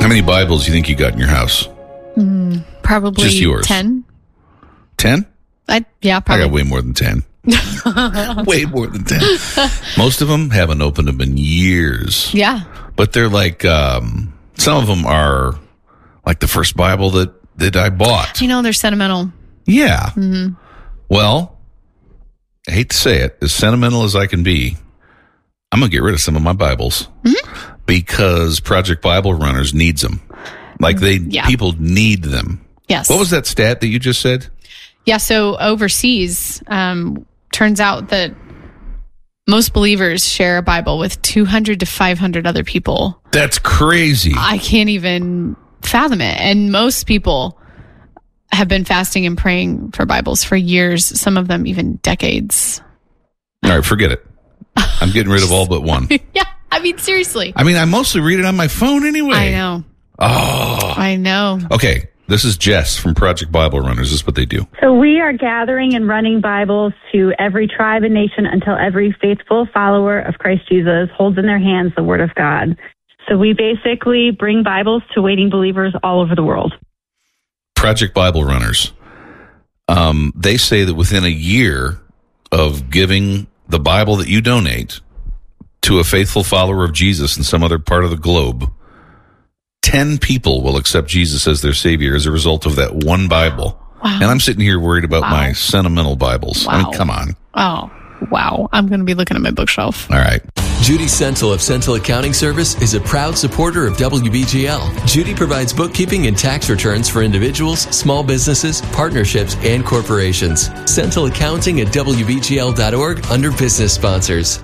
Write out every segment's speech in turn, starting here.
many Bibles do you think you got in your house? Probably Just yours. 10. 10? Yeah, probably. I got way more than 10. Way more than 10. Most of them haven't opened them in years. Yeah. But they're like, some of them are like the first Bible that I bought. They're sentimental. Yeah. Mm-hmm. Well, I hate to say it, as sentimental as I can be, I'm going to get rid of some of my Bibles because Project Bible Runners needs them. Like people need them. Yes. What was that stat that you just said? Yeah. So overseas, turns out that most believers share a Bible with 200 to 500 other people. That's crazy. I can't even fathom it. And most people have been fasting and praying for Bibles for years, some of them even decades. All right, forget it. I'm getting rid of all but one. Yeah, seriously. I mostly read it on my phone anyway. I know. Oh. I know. Okay, this is Jess from Project Bible Runners. This is what they do. So we are gathering and running Bibles to every tribe and nation until every faithful follower of Christ Jesus holds in their hands the Word of God. So we basically bring Bibles to waiting believers all over the world. Project Bible Runners. They say that within a year of giving the Bible that you donate to a faithful follower of Jesus in some other part of the globe, 10 people will accept Jesus as their Savior as a result of that one Bible. Wow. And I'm sitting here worried about my sentimental Bibles. Wow. Come on. Oh, wow. I'm going to be looking at my bookshelf. All right. Judy Sentil of Sentil Accounting Service is a proud supporter of WBGL. Judy provides bookkeeping and tax returns for individuals, small businesses, partnerships, and corporations. Sentil Accounting at WBGL.org under business sponsors.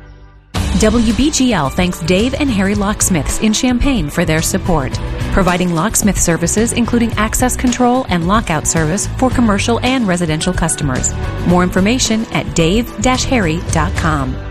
WBGL thanks Dave and Harry Locksmiths in Champaign for their support, providing locksmith services including access control and lockout service for commercial and residential customers. More information at dave-harry.com.